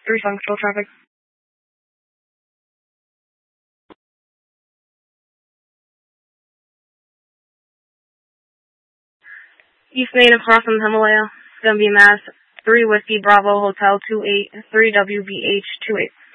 3 Sun Control traffic. East Main across from Himalaya. It's going to be Mass 3 Whiskey Bravo Hotel 28 3 WBH 28.